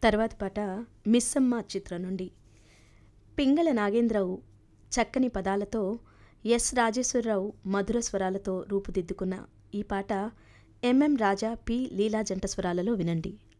తర్వాతి పాట 'మిస్సమ్మ' చిత్రం నుండి పింగళ నాగేంద్రరావు చక్కని పదాలతో ఎస్ రాజేశ్వరరావు మధుర స్వరాలతో రూపుదిద్దుకున్న ఈ పాట ఎంఎం రాజా పి లీలా జంట స్వరాలలో వినండి.